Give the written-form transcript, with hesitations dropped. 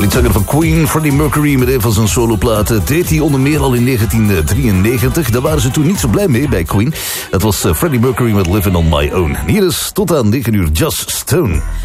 Liedzanger van Queen, Freddie Mercury, met een van zijn soloplaten deed hij onder meer al in 1993. Daar waren ze toen niet zo blij mee bij Queen. Het was Freddie Mercury met Living on My Own. Hier is tot aan 9 uur Just Stone.